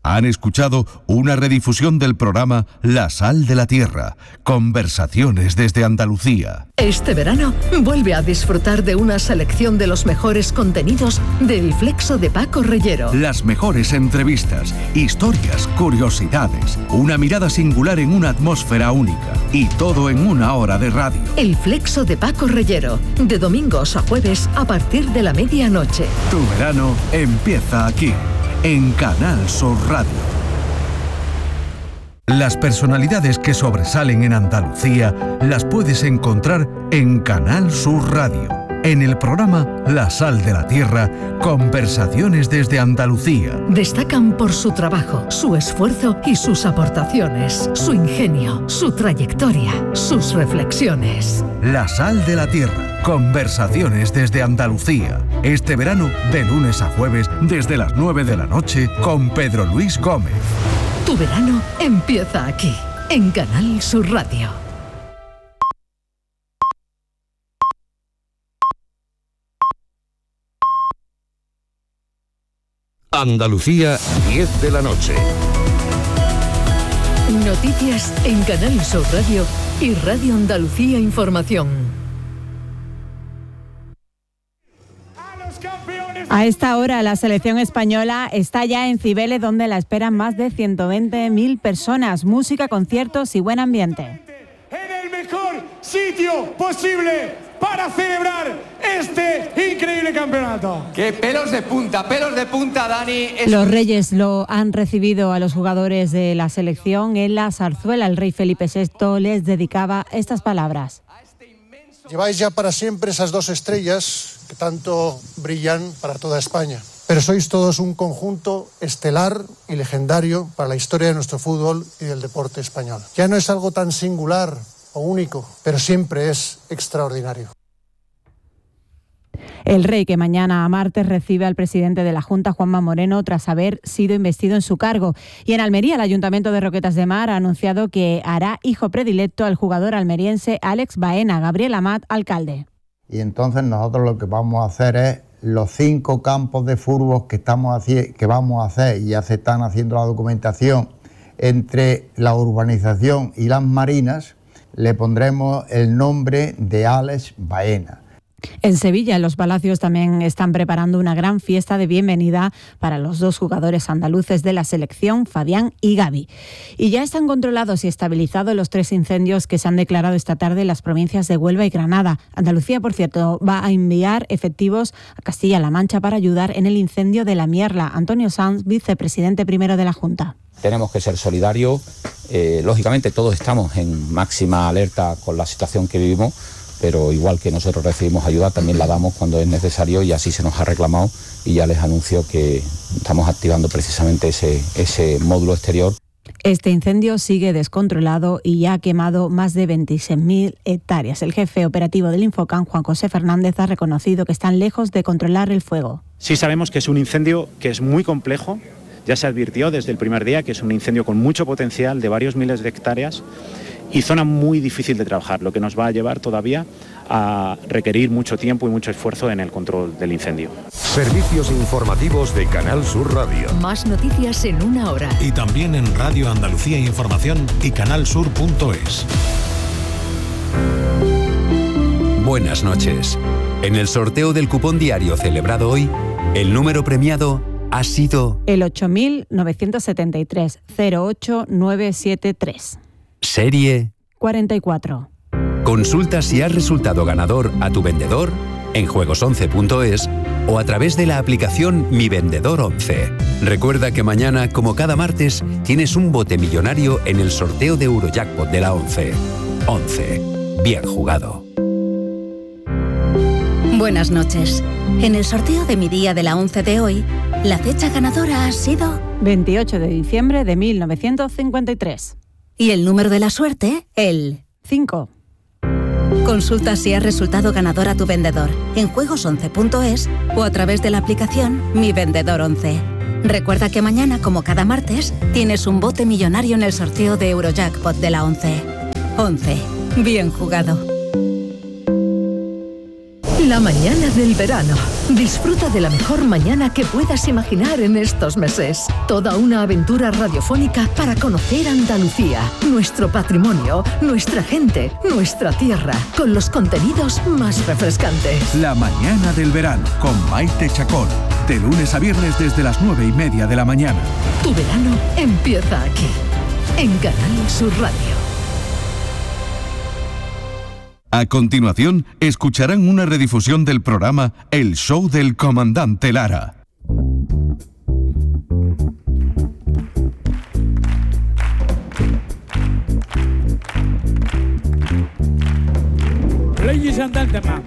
Han escuchado una redifusión del programa La Sal de la Tierra, conversaciones desde Andalucía. Este verano vuelve a disfrutar de una selección de los mejores contenidos del Flexo de Paco Reyero. Las mejores entrevistas, historias, curiosidades, una mirada singular en una atmósfera única y todo en una hora de radio. El Flexo de Paco Reyero, de domingos a jueves a partir de la medianoche. Tu verano empieza aquí, en Canal Sur Radio. Las personalidades que sobresalen en Andalucía las puedes encontrar en Canal Sur Radio. En el programa La Sal de la Tierra, conversaciones desde Andalucía. Destacan por su trabajo, su esfuerzo y sus aportaciones, su ingenio, su trayectoria, sus reflexiones. La Sal de la Tierra, conversaciones desde Andalucía. Este verano, de lunes a jueves, desde las 9 de la noche, con Pedro Luis Gómez. Tu verano empieza aquí, en Canal Sur Radio. Andalucía, 10 de la noche. Noticias en Canal Sur Radio y Radio Andalucía Información. A esta hora la selección española está ya en Cibeles, donde la esperan más de 120.000 personas. Música, conciertos y buen ambiente. En el mejor sitio posible para celebrar este increíble campeonato. ¡Qué pelos de punta, Dani! Los Reyes lo han recibido a los jugadores de la selección en la zarzuela. El rey Felipe VI les dedicaba estas palabras. Lleváis ya para siempre esas dos estrellas que tanto brillan para toda España. Pero sois todos un conjunto estelar y legendario para la historia de nuestro fútbol y del deporte español. Ya no es algo tan singular o único, pero siempre es extraordinario. El rey, que mañana martes recibe al presidente de la Junta, Juanma Moreno, tras haber sido investido en su cargo. Y en Almería, el Ayuntamiento de Roquetas de Mar ha anunciado que hará hijo predilecto al jugador almeriense Alex Baena. Gabriel Amat, alcalde. Y entonces nosotros lo que vamos a hacer es los 5 campos de fútbol que vamos a hacer, y ya se están haciendo la documentación entre la urbanización y las marinas, le pondremos el nombre de Alex Baena. En Sevilla, en Los Palacios, también están preparando una gran fiesta de bienvenida para los 2 jugadores andaluces de la selección, Fabián y Gavi. Y ya están controlados y estabilizados los 3 incendios que se han declarado esta tarde en las provincias de Huelva y Granada. Andalucía, por cierto, va a enviar efectivos a Castilla-La Mancha para ayudar en el incendio de La Mierla. Antonio Sanz, vicepresidente primero de la Junta. Tenemos que ser solidarios. Lógicamente, todos estamos en máxima alerta con la situación que vivimos, pero igual que nosotros recibimos ayuda, también la damos cuando es necesario, y así se nos ha reclamado, y ya les anuncio que estamos activando precisamente ese módulo exterior. Este incendio sigue descontrolado y ya ha quemado más de 26.000 hectáreas. El jefe operativo del Infocan, Juan José Fernández, ha reconocido que están lejos de controlar el fuego. Sí sabemos que es un incendio que es muy complejo. Ya se advirtió desde el primer día que es un incendio con mucho potencial de varios miles de hectáreas y zona muy difícil de trabajar, lo que nos va a llevar todavía a requerir mucho tiempo y mucho esfuerzo en el control del incendio. Servicios informativos de Canal Sur Radio. Más noticias en una hora. Y también en Radio Andalucía Información y canalsur.es. Buenas noches. En el sorteo del cupón diario celebrado hoy, el número premiado ha sido el 8.973-08973. Serie 44. Consulta si has resultado ganador a tu vendedor en juegos11.es o a través de la aplicación Mi Vendedor 11. Recuerda que mañana, como cada martes, tienes un bote millonario en el sorteo de Eurojackpot de la 11. 11. Bien jugado. Buenas noches. En el sorteo de Mi Día de la 11 de hoy, la fecha ganadora ha sido 28 de diciembre de 1953. Y el número de la suerte, el 5. Consulta si has resultado ganador a tu vendedor en juegos11.es o a través de la aplicación Mi Vendedor 11. Recuerda que mañana, como cada martes, tienes un bote millonario en el sorteo de Eurojackpot de la 11. 11. Bien jugado. La La mañana del verano. Disfruta de la mejor mañana que puedas imaginar en estos meses. Toda una aventura radiofónica para conocer Andalucía, nuestro patrimonio, nuestra gente, nuestra tierra, con los contenidos más refrescantes. La mañana del verano con Maite Chacón. De lunes a viernes desde las 9:30 de la mañana. Tu verano empieza aquí, en Canal Sur Radio. A continuación, escucharán una redifusión del programa El Show del Comandante Lara. Ladies and gentlemen,